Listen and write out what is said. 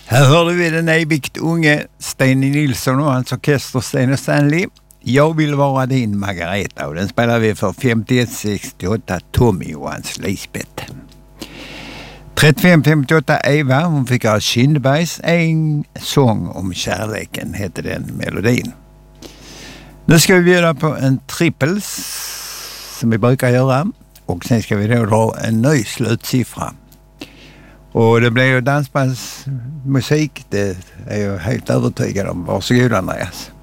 Här hörde vi den evigt unge Stenny Nilsson och hans orkester Sten och Stanley. Jag vill vara din Margareta, och den spelar vi för 5168 Tommy och hans Lisbeth. 3558 Eva, hon fick av Kindbergs En sång om kärleken, hette den melodin. Nu ska vi bjuda på en trippels som vi brukar göra, och sen ska vi då dra en ny slutsiffra. Och det blir ju dansbandsmusik, det är jag helt övertygad om. Varsågod Andreas.